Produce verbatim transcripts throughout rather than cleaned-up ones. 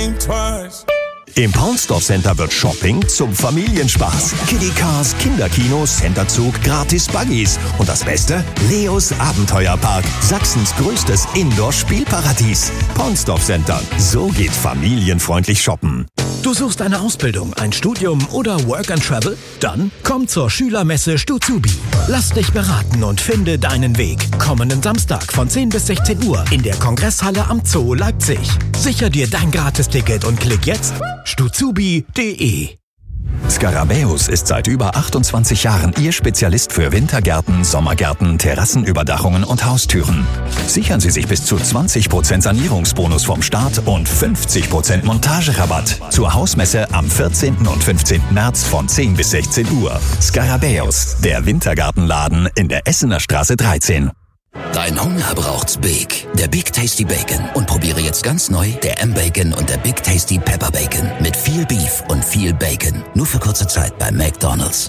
think twice. Im Paunsdorf Center wird Shopping zum Familienspaß. Kiddie Cars, Kinderkino, Centerzug, gratis Buggies. Und das Beste? Leos Abenteuerpark. Sachsens größtes Indoor-Spielparadies. Paunsdorf Center. So geht familienfreundlich shoppen. Du suchst eine Ausbildung, ein Studium oder Work and Travel? Dann komm zur Schülermesse Stuzubi. Lass dich beraten und finde deinen Weg. Kommenden Samstag von zehn bis sechzehn Uhr in der Kongresshalle am Zoo Leipzig. Sicher dir dein Gratisticket und klick jetzt stuzubi punkt de. Scarabäus ist seit über achtundzwanzig Jahren Ihr Spezialist für Wintergärten, Sommergärten, Terrassenüberdachungen und Haustüren. Sichern Sie sich bis zu zwanzig Prozent Sanierungsbonus vom Staat und fünfzig Prozent Montagerabatt zur Hausmesse am vierzehnten und fünfzehnten März von zehn bis sechzehn Uhr. Scarabäus, der Wintergartenladen in der Essener Straße dreizehn. Dein Hunger braucht's Big. Der Big Tasty Bacon. Und probiere jetzt ganz neu der M-Bacon und der Big Tasty Pepper Bacon. Mit viel Beef und viel Bacon. Nur für kurze Zeit bei McDonald's.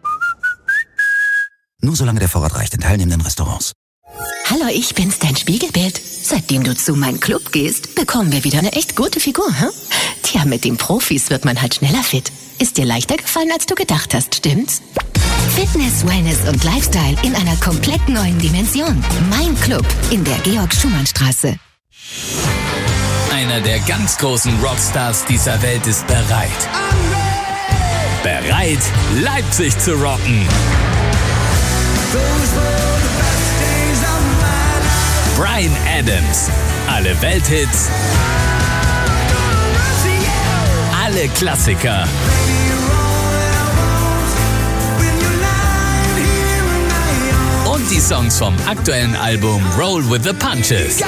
Nur solange der Vorrat reicht in teilnehmenden Restaurants. Hallo, ich bin's, dein Spiegelbild. Seitdem du zu meinem Club gehst, bekommen wir wieder eine echt gute Figur, hm? Tja, mit den Profis wird man halt schneller fit. Ist dir leichter gefallen, als du gedacht hast, stimmt's? Fitness, Wellness und Lifestyle in einer komplett neuen Dimension. Mein Club in der Georg-Schumann-Straße. Einer der ganz großen Rockstars dieser Welt ist bereit. Bereit, Leipzig zu rocken. Bryan Adams. Alle Welthits. Alle Klassiker. Und die Songs vom aktuellen Album Roll with the Punches.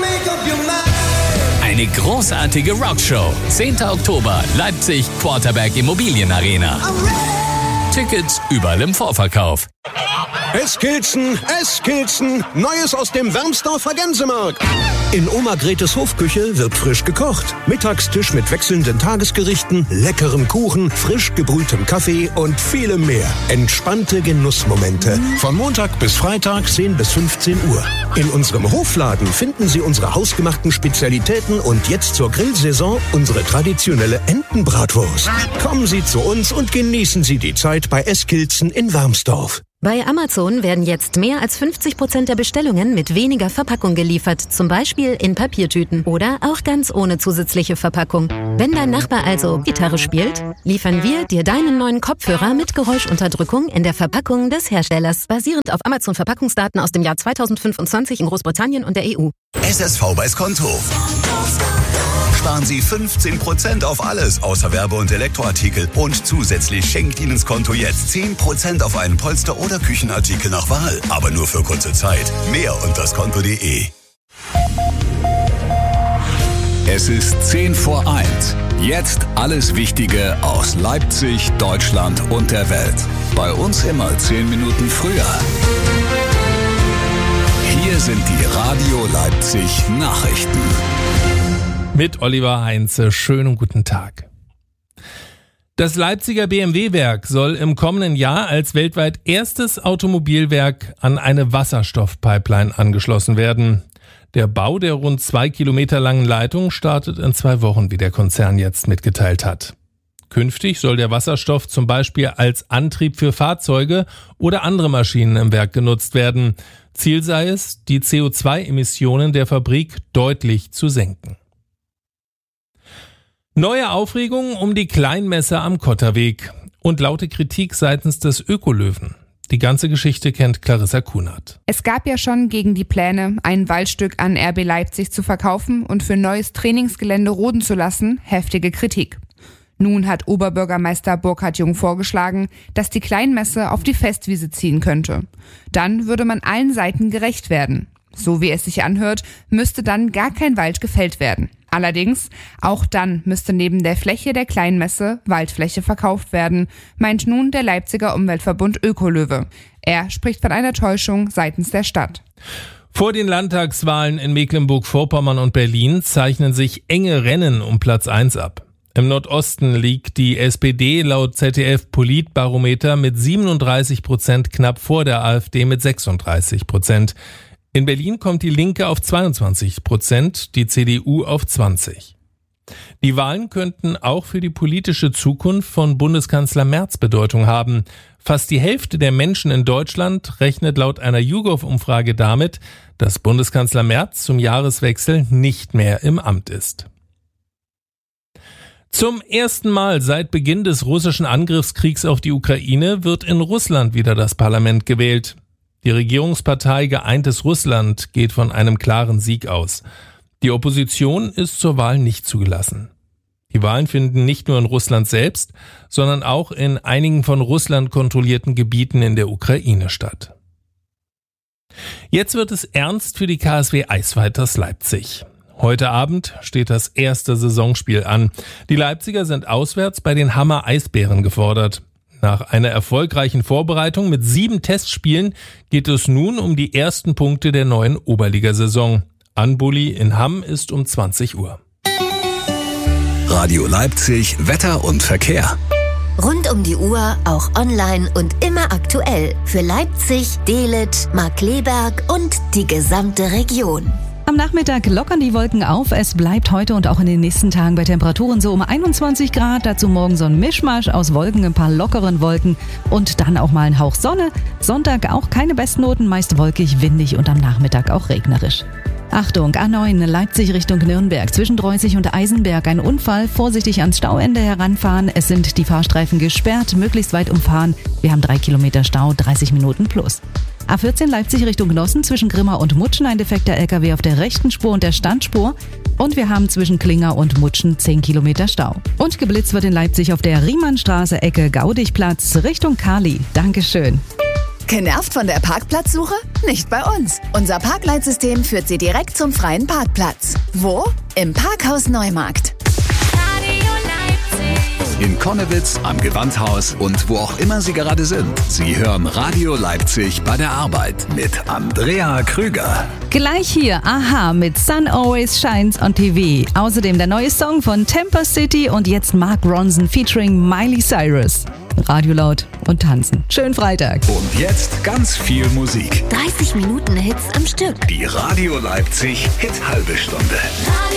Eine großartige Rockshow. zehnten Oktober, Leipzig, Quarterberg Immobilienarena. Tickets überall im Vorverkauf. Eskilzen, Eskilzen, Neues aus dem Wermsdorfer Gänsemarkt. In Oma Gretes Hofküche wird frisch gekocht. Mittagstisch mit wechselnden Tagesgerichten, leckerem Kuchen, frisch gebrühtem Kaffee und vielem mehr. Entspannte Genussmomente. Von Montag bis Freitag zehn bis fünfzehn Uhr. In unserem Hofladen finden Sie unsere hausgemachten Spezialitäten und jetzt zur Grillsaison unsere traditionelle Entenbratwurst. Kommen Sie zu uns und genießen Sie die Zeit bei Eskilzen in Wermsdorf. Bei Amazon werden jetzt mehr als fünfzig Prozent der Bestellungen mit weniger Verpackung geliefert, zum Beispiel in Papiertüten oder auch ganz ohne zusätzliche Verpackung. Wenn dein Nachbar also Gitarre spielt, liefern wir dir deinen neuen Kopfhörer mit Geräuschunterdrückung in der Verpackung des Herstellers, basierend auf Amazon-Verpackungsdaten aus dem Jahr zweitausendfünfundzwanzig in Großbritannien und der E U. S S V bei Skonto. Sparen Sie fünfzehn Prozent auf alles außer Werbe- und Elektroartikel. Und zusätzlich schenkt Ihnen Skonto jetzt zehn Prozent auf einen Polster- oder Küchenartikel nach Wahl. Aber nur für kurze Zeit. Mehr unter skonto punkt de. Es ist zehn vor eins. Jetzt alles Wichtige aus Leipzig, Deutschland und der Welt. Bei uns immer zehn Minuten früher. Hier sind die Radio Leipzig Nachrichten. Mit Oliver Heinze. Schönen guten Tag. Das Leipziger B M W-Werk soll im kommenden Jahr als weltweit erstes Automobilwerk an eine Wasserstoffpipeline angeschlossen werden. Der Bau der rund zwei Kilometer langen Leitung startet in zwei Wochen, wie der Konzern jetzt mitgeteilt hat. Künftig soll der Wasserstoff zum Beispiel als Antrieb für Fahrzeuge oder andere Maschinen im Werk genutzt werden. Ziel sei es, die C O zwei Emissionen der Fabrik deutlich zu senken. Neue Aufregung um die Kleinmesse am Kotterweg und laute Kritik seitens des Ökolöwen. Die ganze Geschichte kennt Clarissa Kunert. Es gab ja schon gegen die Pläne, ein Waldstück an R B Leipzig zu verkaufen und für neues Trainingsgelände roden zu lassen, heftige Kritik. Nun hat Oberbürgermeister Burkhard Jung vorgeschlagen, dass die Kleinmesse auf die Festwiese ziehen könnte. Dann würde man allen Seiten gerecht werden. So wie es sich anhört, müsste dann gar kein Wald gefällt werden. Allerdings, auch dann müsste neben der Fläche der Kleinmesse Waldfläche verkauft werden, meint nun der Leipziger Umweltverbund Ökolöwe. Er spricht von einer Täuschung seitens der Stadt. Vor den Landtagswahlen in Mecklenburg-Vorpommern und Berlin zeichnen sich enge Rennen um Platz eins ab. Im Nordosten liegt die S P D laut Z D F-Politbarometer mit siebenunddreißig Prozent knapp vor der AfD mit sechsunddreißig Prozent. In Berlin kommt die Linke auf zweiundzwanzig Prozent, die C D U auf zwanzig. Die Wahlen könnten auch für die politische Zukunft von Bundeskanzler Merz Bedeutung haben. Fast die Hälfte der Menschen in Deutschland rechnet laut einer YouGov-Umfrage damit, dass Bundeskanzler Merz zum Jahreswechsel nicht mehr im Amt ist. Zum ersten Mal seit Beginn des russischen Angriffskriegs auf die Ukraine wird in Russland wieder das Parlament gewählt. Die Regierungspartei Geeintes Russland geht von einem klaren Sieg aus. Die Opposition ist zur Wahl nicht zugelassen. Die Wahlen finden nicht nur in Russland selbst, sondern auch in einigen von Russland kontrollierten Gebieten in der Ukraine statt. Jetzt wird es ernst für die K S W Eisweiters Leipzig. Heute Abend steht das erste Saisonspiel an. Die Leipziger sind auswärts bei den Hammer Eisbären gefordert. Nach einer erfolgreichen Vorbereitung mit sieben Testspielen geht es nun um die ersten Punkte der neuen Oberligasaison. Anbully in Hamm ist um zwanzig Uhr. Radio Leipzig, Wetter und Verkehr. Rund um die Uhr, auch online und immer aktuell. Für Leipzig, Dehlet, Markkleeberg und die gesamte Region. Am Nachmittag lockern die Wolken auf. Es bleibt heute und auch in den nächsten Tagen bei Temperaturen so um einundzwanzig Grad. Dazu morgen so ein Mischmasch aus Wolken, ein paar lockeren Wolken und dann auch mal ein Hauch Sonne. Sonntag auch keine Bestnoten, meist wolkig, windig und am Nachmittag auch regnerisch. Achtung, A neun, Leipzig Richtung Nürnberg, zwischen Dreußig und Eisenberg. Ein Unfall, vorsichtig ans Stauende heranfahren. Es sind die Fahrstreifen gesperrt, möglichst weit umfahren. Wir haben drei Kilometer Stau, dreißig Minuten plus. A vierzehn Leipzig Richtung Nossen, zwischen Grimma und Mutschen ein defekter L K W auf der rechten Spur und der Standspur. Und wir haben zwischen Klinger und Mutschen zehn Kilometer Stau. Und geblitzt wird in Leipzig auf der Riemannstraße, Ecke Gaudigplatz, Richtung Kali. Dankeschön. Genervt von der Parkplatzsuche? Nicht bei uns. Unser Parkleitsystem führt Sie direkt zum freien Parkplatz. Wo? Im Parkhaus Neumarkt. In Konnewitz, am Gewandhaus und wo auch immer Sie gerade sind. Sie hören Radio Leipzig bei der Arbeit mit Andrea Krüger. Gleich hier, Aha, mit Sun Always Shines on T V. Außerdem der neue Song von Temper City und jetzt Mark Ronson featuring Miley Cyrus. Radio laut und tanzen. Schönen Freitag. Und jetzt ganz viel Musik. dreißig Minuten Hits am Stück. Die Radio Leipzig Hit halbe Stunde.